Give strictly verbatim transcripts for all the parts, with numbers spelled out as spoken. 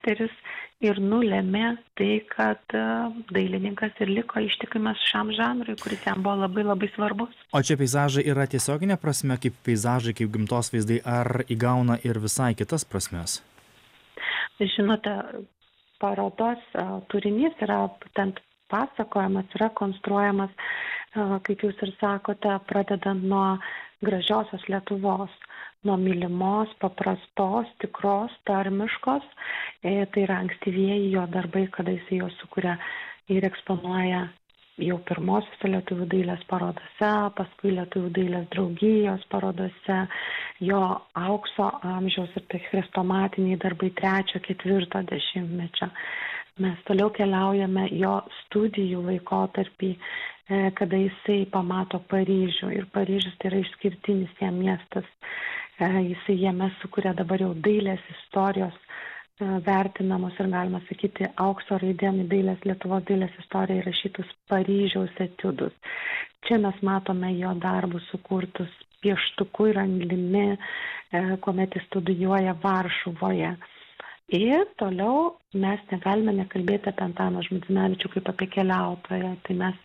charakteris ir nulėmė tai, kad e, dailininkas ir liko ištikimas šiam žanrui, kuris jam buvo labai labai svarbus. O čia peizažai yra tiesioginė prasme, kaip peizažai, kaip gamtos vaizdai, ar įgauna ir visai kitas prasmes? Žinote, parodos e, turinys yra būtent pasakojamas, yra konstruojamas, e, kaip jūs ir sakote, pradedant nuo gražiosios Lietuvos, nuo mylimos, paprastos, tikros, tarmiškos. E, tai yra ankstyvieji jo darbai, kada jis juos sukuria ir eksponuoja jau pirmosiuose lietuvių dailės parodose, paskui lietuvių dailės draugijos parodose, jo aukso amžiaus ir tai chrestomatiniai darbai trečio, ketvirto dešimtmečio. Mes toliau keliaujame jo studijų laikotarpį, kada jisai pamato Paryžių. Ir Paryžius tai yra išskirtinis jam miestas. Jisai jame sukuria dabar jau dailės istorijos vertinamos ir galima sakyti aukso raidėm į dailės, Lietuvos dailės istoriją įrašytus Paryžiaus etiudus. Čia mes matome jo darbus sukurtus pieštuku ir anglimi, kuomet jis studijuoja Varšuvoje. Ir toliau mes negalime nekalbėti apie Antaną Žmuidzinavičių kaip apie keliautoją. Tai mes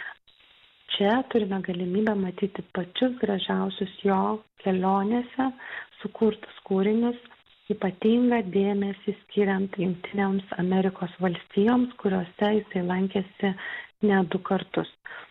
čia turime galimybę matyti pačius gražiausius jo kelionėse sukurtus kūrinius, ypatingą dėmesį skiriant Jungtinėms Amerikos valstijoms, kuriuose jisai lankėsi net du kartus.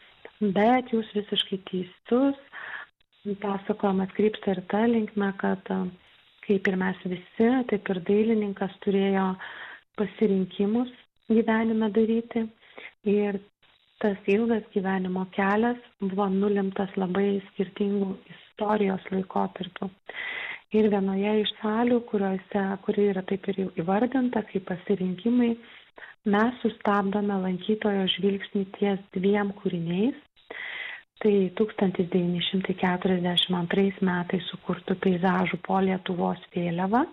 Bet jūs visiškai teisus, pasakojimas krypsta ir ta linkme, kad kaip ir mes visi, taip ir dailininkas turėjo pasirinkimus gyvenime daryti ir tas ilgas gyvenimo kelias buvo nulemtas labai skirtingų istorijos laikotarpių. Ir vienoje iš salių, kuriuose, kuri yra taip ir įvardinta kaip pasirinkimai, mes sustabdome lankytojo žvilgsnį ties dviem kūriniais. Tai tūkstantis devyni šimtai keturiasdešimt antrais metais sukurtų peizažų po Lietuvos vėliava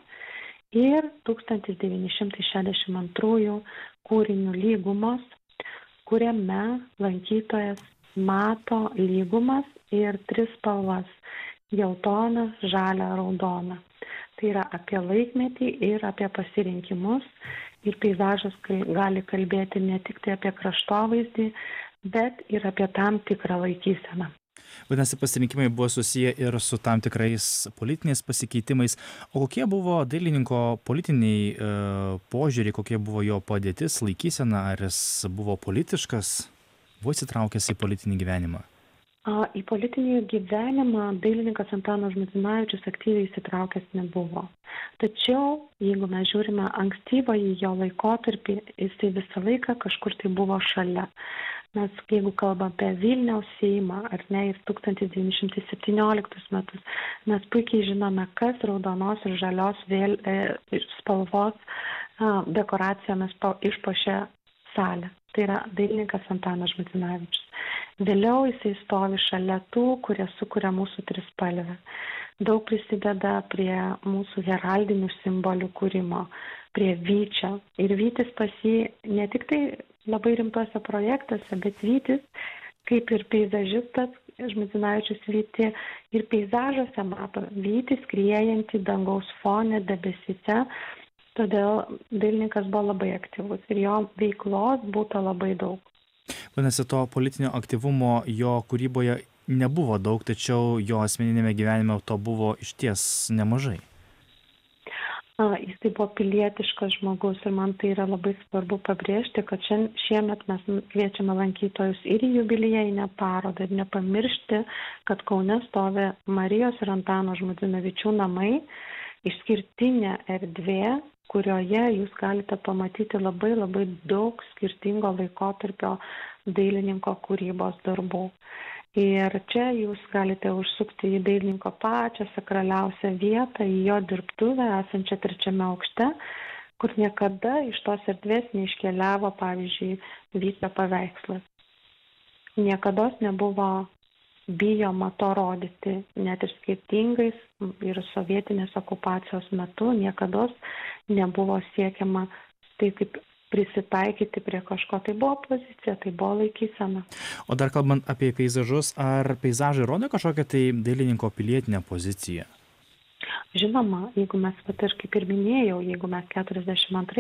ir tūkstantis devyni šimtai šešiasdešimt antrųjų kūrinių Lygumos, kuriame lankytojas mato lygumas ir tris spalvas – geltoną, žalią, raudoną. Tai yra apie laikmetį ir apie pasirinkimus. Ir peizažas gali kalbėti ne tik tai apie kraštovaizdį, bet ir apie tam tikrą laikyseną. Vadinasi, pasirinkimai buvo susiję ir su tam tikrais politiniais pasikeitimais. O kokie buvo dailininko politiniai e, požiūriai, kokie buvo jo padėtis, laikysena, ar jis buvo politiškas, buvo įsitraukęs į politinį gyvenimą? Į politinį gyvenimą dailininkas Antanas Žmuidzinavičius aktyviai įsitraukęs nebuvo. Tačiau, jeigu mes žiūrime ankstyvąjį jo laikotarpį, jisai visą laiką kažkur tai buvo šalia. Mes, jeigu kalbame apie Vilniaus Seimą, ar ne, ir tūkstantis devyni šimtai septynioliktus metus, mes puikiai žinome, kas raudonos ir žalios vėl, e, spalvos e, dekoracijomis išpuošė salę. Tai yra dailininkas Antanas Žmuidzinavičius. Vėliau jisai stovi šalia tų, kurie sukuria mūsų trispalvę. Daug prisideda prie mūsų heraldinių simbolių kūrimo, prie vyčio. Ir vytis pas jį ne tik tai labai rimtuose projektuose, bet vytis, kaip ir peizažistas, Žmuidzinavičius vytį ir peizažuose mato vytį skriejantį dangaus fone debesyse. Todėl dailininkas buvo labai aktyvus ir jo veiklos būta labai daug. Vadinasi, to politinio aktyvumo jo kūryboje nebuvo daug, tačiau jo asmeninėme gyvenime to buvo išties nemažai. A, jis tai buvo pilietiškas žmogus ir man tai yra labai svarbu pabrėžti, kad šiemet mes kviečiame lankytojus ir į jubiliejinę parodą ir nepamiršti, kad Kaune stovi Marijos ir Antano Žmuidzinavičių namai, išskirtinė erdvė, kurioje jūs galite pamatyti labai labai daug skirtingo laikotarpio dailininko kūrybos darbų. Ir čia jūs galite užsukti į dailininko pačią sakraliausią vietą, į jo dirbtuvę esančią trečiame aukšte, kur niekada iš tos erdvės neiškeliavo, pavyzdžiui, Vyčio paveikslas. Niekada nebuvo bijoma to rodyti, net ir skirtingais ir sovietinės okupacijos metu niekada nebuvo siekiama tai kaip prisitaikyti prie kažko. Tai buvo pozicija, tai buvo laikysena. O dar kalbant apie peizažus, ar peizažai rodo kažkokią tai dailininko pilietinę poziciją? Žinoma, jeigu mes, vat, ir kaip ir minėjau, jeigu mes keturiasdešimt antrais